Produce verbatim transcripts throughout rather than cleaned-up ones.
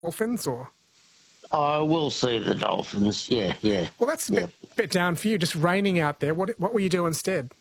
dolphins, or? I will see the dolphins, yeah, yeah. Well, that's a yeah. bit, bit down for you, just raining out there. What what will you do instead?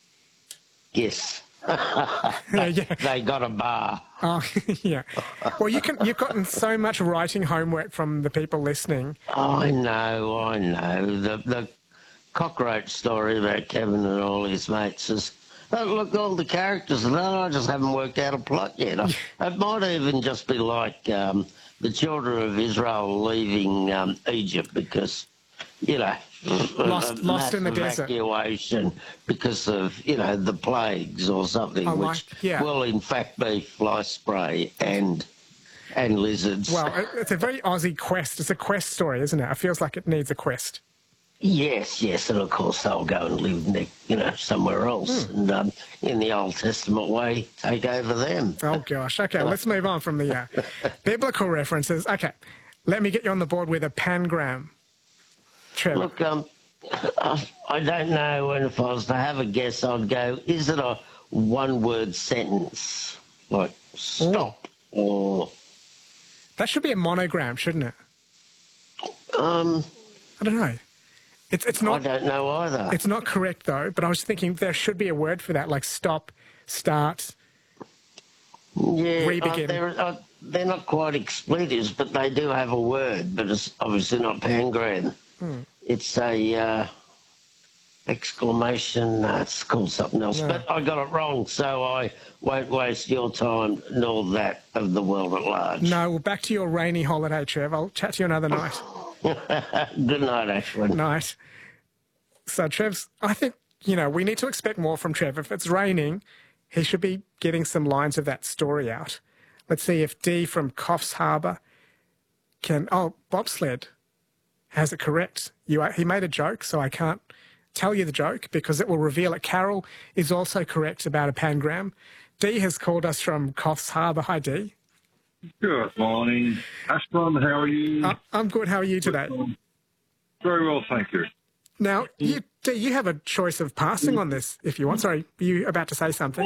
Yes. Yeah, yeah. They got a bar. Oh, yeah. Well, you can, you've gotten so much writing homework from the people listening. I know, I know. The the cockroach story about Kevin and all his mates is, oh, look, all the characters, and I just haven't worked out a plot yet. It might even just be like um, the children of Israel leaving um, Egypt because, you know, Lost, a lost in the desert. evacuation because of, you know, the plagues or something, Oh, which like, yeah. will in fact be fly spray and and lizards. Well, it- it's a very Aussie quest. It's a quest story, isn't it? It feels like it needs a quest. Yes, yes, and of course they'll go and live, ne- you know, somewhere else, Hmm. and um, in the Old Testament way, take over them. Oh, gosh. Okay, let's move on from the uh, biblical references. Okay, let me get you on the board with a pangram. Trevor. Look, um, I, I don't know, and if I was to have a guess, I'd go, is it a one-word sentence, like stop, or... That should be a monogram, shouldn't it? Um, I don't know. It's it's I not. don't know either. It's not correct though. But I was thinking there should be a word for that, like stop, start. Yeah, Re-begin. uh, they're, uh, they're not quite expletives, but they do have a word, but it's obviously not pangram. Hmm. It's a uh, exclamation. Uh, it's called something else, No. but I got it wrong, so I won't waste your time nor that of the world at large. No, well, back to your rainy holiday, Trev. I'll chat to you another night. Good night, Ashwin. Night. So, Trev's, I think, you know, we need to expect more from Trev. If it's raining, he should be getting some lines of that story out. Let's see if Dee from Coffs Harbour can... Oh, bobsled has it correct. You, He made a joke, so I can't tell you the joke because it will reveal it. Carol is also correct about a pangram. Dee has called us from Coffs Harbour. Hi, Dee. Good morning. Ashburn, how are you? Uh, I'm good. How are you today? Very well, thank you. Now, you, Dee, you have a choice of passing on this if you want. Sorry, were you about to say something?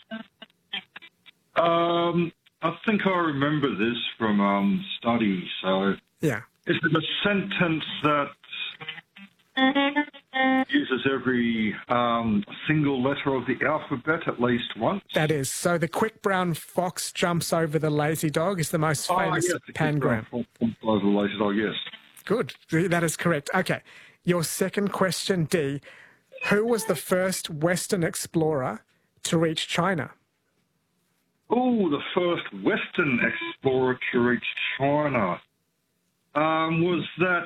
Um, I think I remember this from um, study. So, Yeah. is it a sentence that uses every um, single letter of the alphabet at least once? That is. So the quick brown fox jumps over the lazy dog is the most famous oh, yes, the pangram. Over the lazy dog, yes. Good. That is correct. Okay. Your second question, D. Who was the first Western explorer to reach China? Oh, the first Western explorer to reach China. Um, was that...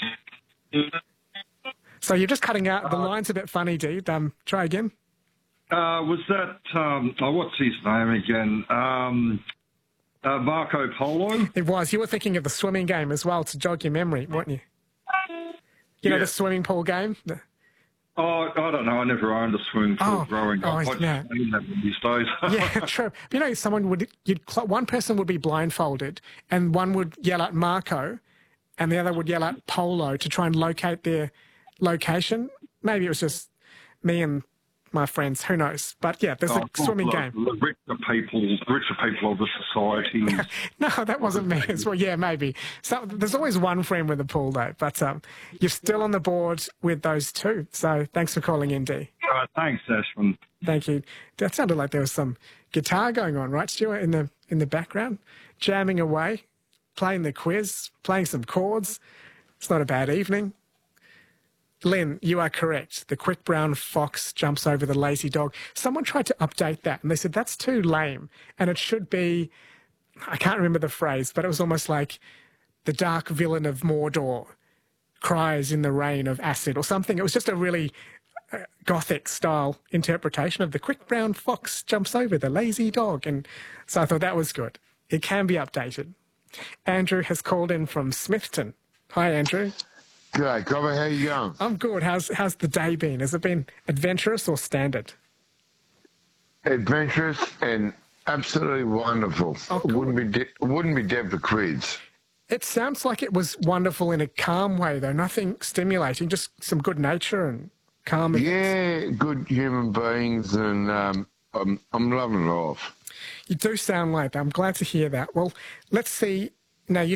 So you're just cutting out. The line's a bit funny, D. Um, try again. Uh, was that, um, oh, what's his name again? Um, uh, Marco Polo? It was. You were thinking of the swimming game as well to jog your memory, weren't you? You know Yeah. the swimming pool game? The- Oh, I don't know. I never owned a swimming pool Oh, growing oh, up. I just no. seen them these days. Yeah, true. You know, someone would, you'd, cl- one person would be blindfolded and one would yell at Marco and the other would yell at Polo to try and locate their location. Maybe it was just me and my friends, who knows? But yeah, there's Oh, a swimming the, game. The richer people, the richer people of the society. No, that wasn't me as well. Yeah, maybe. So there's always one friend with a pool though, but um, you're still on the board with those two. So thanks for calling in, D. uh, thanks, Ashwin. Thank you. That sounded like there was some guitar going on, right, Stuart, in the in the background, jamming away, playing the quiz, playing some chords. It's not a bad evening. Lynn, you are correct. The quick brown fox jumps over the lazy dog. Someone tried to update that, and they said that's too lame, and it should be, I can't remember the phrase, but it was almost like the dark villain of Mordor cries in the rain of acid or something. It was just a really uh, gothic style interpretation of the quick brown fox jumps over the lazy dog. And so I thought that was good. It can be updated. Andrew has called in from Smithton. Hi, Andrew. G'day, Cobber. How you going? I'm good. How's how's the day been? Has it been adventurous or standard? Adventurous and absolutely wonderful. Oh, cool. Wouldn't be de- wouldn't be dead for quids. It sounds like it was wonderful in a calm way, though. Nothing stimulating, just some good nature and calm. Yeah, good human beings, and um, I'm I'm loving it off. You do sound like that. I'm glad to hear that. Well, let's see. Now, you